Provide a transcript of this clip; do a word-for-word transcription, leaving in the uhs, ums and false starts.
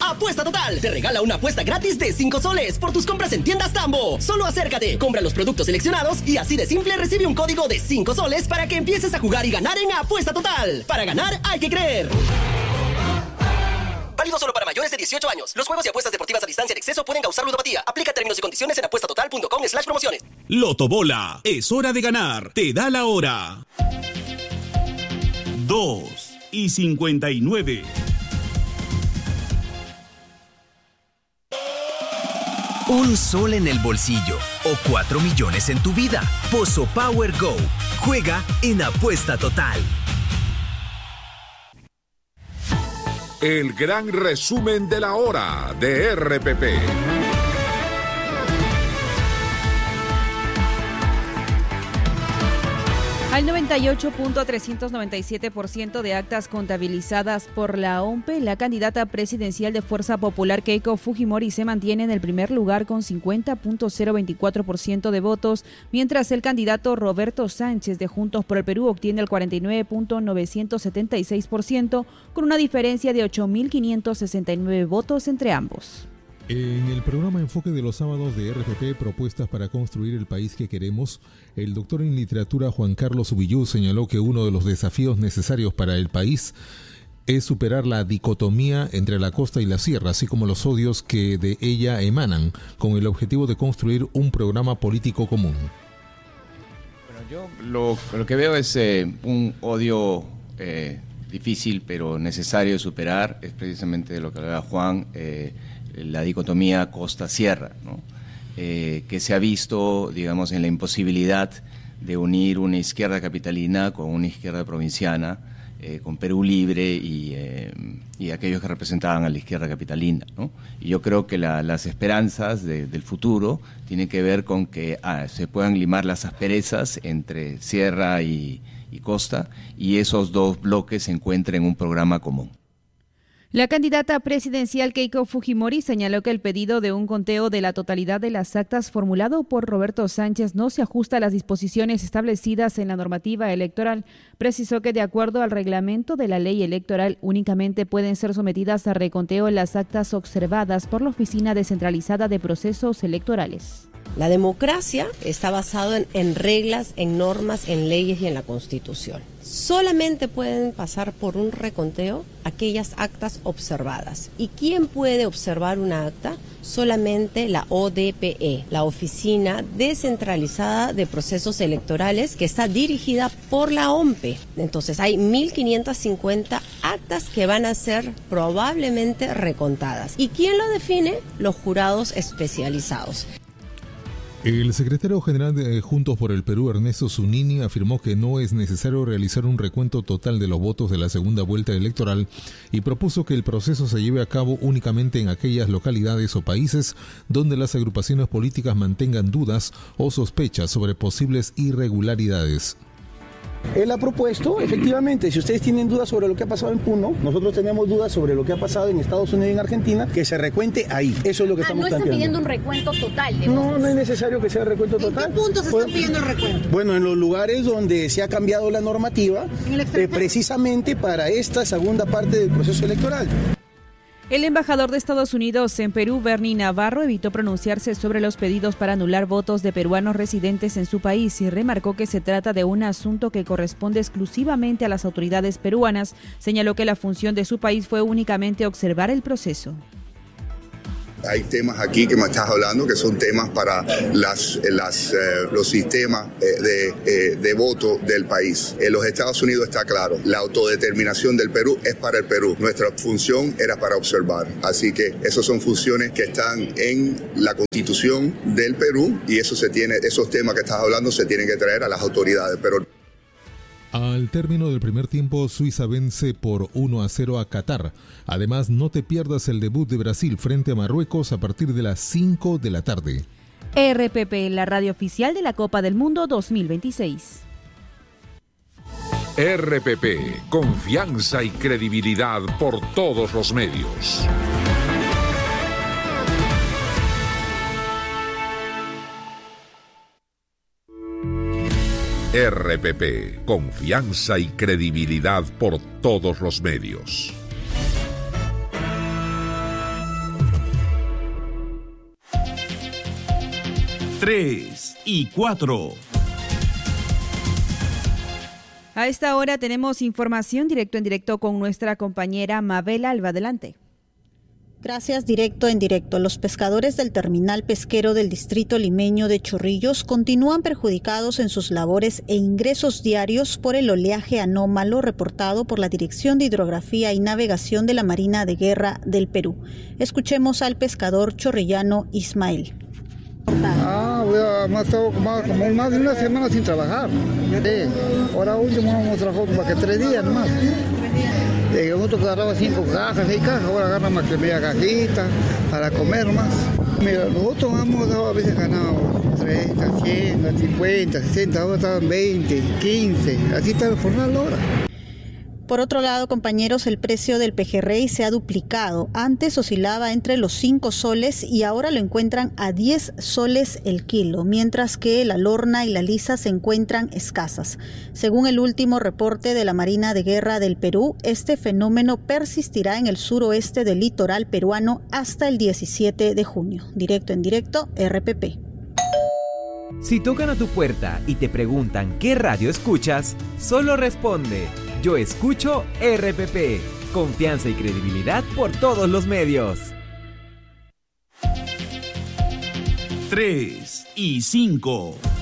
Apuesta Total te regala una apuesta gratis de cinco soles por tus compras en tiendas Tambo. Solo acércate, compra los productos seleccionados y así de simple recibe un código de cinco soles para que empieces a jugar y ganar en Apuesta Total. Para ganar hay que creer. Válido solo para mayores de dieciocho años. Los juegos y apuestas deportivas a distancia en exceso pueden causar ludopatía. Aplica términos y condiciones en apuesta total punto com slash promociones. Lotobola, es hora de ganar. Te da la hora. dos y cincuenta y nueve. Un sol en el bolsillo o cuatro millones en tu vida. Pozo Power Go. Juega en Apuesta Total. El gran resumen de la hora de R P P. Al noventa y ocho punto trescientos noventa y siete por ciento de actas contabilizadas por la O M P E, la candidata presidencial de Fuerza Popular Keiko Fujimori se mantiene en el primer lugar con cincuenta punto cero veinticuatro por ciento de votos, mientras el candidato Roberto Sánchez de Juntos por el Perú obtiene el cuarenta y nueve punto novecientos setenta y seis por ciento, con una diferencia de ocho mil quinientos sesenta y nueve votos entre ambos. En el programa Enfoque de los sábados de R P P, Propuestas para construir el país que queremos, el doctor en literatura Juan Carlos Ubillú señaló que uno de los desafíos necesarios para el país es superar la dicotomía entre la costa y la sierra, así como los odios que de ella emanan, con el objetivo de construir un programa político común. Bueno, yo lo, lo que veo es eh, un odio eh, difícil pero necesario de superar, es precisamente de lo que hablaba Juan, eh, la dicotomía costa-sierra, ¿no? Eh, que se ha visto, digamos, en la imposibilidad de unir una izquierda capitalina con una izquierda provinciana, eh, con Perú Libre y, eh, y aquellos que representaban a la izquierda capitalina, ¿no? Y yo creo que la, las esperanzas de, del futuro tienen que ver con que ah, se puedan limar las asperezas entre sierra y, y costa, y esos dos bloques se encuentren en un programa común. La candidata presidencial Keiko Fujimori señaló que el pedido de un conteo de la totalidad de las actas formulado por Roberto Sánchez no se ajusta a las disposiciones establecidas en la normativa electoral. Precisó que de acuerdo al reglamento de la ley electoral únicamente pueden ser sometidas a reconteo las actas observadas por la Oficina Descentralizada de Procesos Electorales. La democracia está basada en, en reglas, en normas, en leyes y en la Constitución. Solamente pueden pasar por un reconteo aquellas actas observadas. ¿Y quién puede observar una acta? Solamente la O D P E, la Oficina Descentralizada de Procesos Electorales, que está dirigida por la O M P E. Entonces hay mil quinientas cincuenta actas que van a ser probablemente recontadas. ¿Y quién lo define? Los jurados especializados. El secretario general de Juntos por el Perú, Ernesto Zunini, afirmó que no es necesario realizar un recuento total de los votos de la segunda vuelta electoral y propuso que el proceso se lleve a cabo únicamente en aquellas localidades o países donde las agrupaciones políticas mantengan dudas o sospechas sobre posibles irregularidades. Él ha propuesto, efectivamente, si ustedes tienen dudas sobre lo que ha pasado en Puno, nosotros tenemos dudas sobre lo que ha pasado en Estados Unidos y en Argentina, que se recuente ahí. Eso es lo que ah, estamos no están planteando. pidiendo un recuento total. De no, no es necesario que sea recuento total. ¿En qué puntos se están pidiendo el recuento? Bueno, en los lugares donde se ha cambiado la normativa, eh, precisamente para esta segunda parte del proceso electoral. El embajador de Estados Unidos en Perú, Bernie Navarro, evitó pronunciarse sobre los pedidos para anular votos de peruanos residentes en su país y remarcó que se trata de un asunto que corresponde exclusivamente a las autoridades peruanas. Señaló que la función de su país fue únicamente observar el proceso. Hay temas aquí que me estás hablando que son temas para las, las, eh, los sistemas eh, de, eh, de voto del país. En los Estados Unidos está claro, la autodeterminación del Perú es para el Perú. Nuestra función era para observar. Así que esas son funciones que están en la Constitución del Perú y eso se tiene, esos temas que estás hablando se tienen que traer a las autoridades. Pero al término del primer tiempo, Suiza vence por uno a cero a Qatar. Además, no te pierdas el debut de Brasil frente a Marruecos a partir de las cinco de la tarde. R P P, la radio oficial de la Copa del Mundo dos mil veintiséis. R P P, confianza y credibilidad por todos los medios. R P P, confianza y credibilidad por todos los medios. tres y cuatro. A esta hora tenemos información directo en directo con nuestra compañera Mabel Alba. Adelante. Gracias, directo en directo. Los pescadores del terminal pesquero del distrito limeño de Chorrillos continúan perjudicados en sus labores e ingresos diarios por el oleaje anómalo reportado por la Dirección de Hidrografía y Navegación de la Marina de Guerra del Perú. Escuchemos al pescador chorrillano Ismael. Ah, hemos estado como, como más de una semana sin trabajar. Sí. Ahora último hemos trabajado como que tres días más. Eh, nosotros agarramos cinco cajas, seis cajas, ahora agarramos más que media cajita para comer más. Mira, nosotros hemos dado, a veces ganado treinta, cien, cincuenta, sesenta, ahora estaban veinte, quince, así está el jornal ahora. Por otro lado, compañeros, el precio del pejerrey se ha duplicado. Antes oscilaba entre los cinco soles y ahora lo encuentran a diez soles el kilo, mientras que la lorna y la lisa se encuentran escasas. Según el último reporte de la Marina de Guerra del Perú, este fenómeno persistirá en el suroeste del litoral peruano hasta el diecisiete de junio. Directo en directo, R P P. Si tocan a tu puerta y te preguntan qué radio escuchas, solo responde: yo escucho R P P. Confianza y credibilidad por todos los medios. tres y cinco.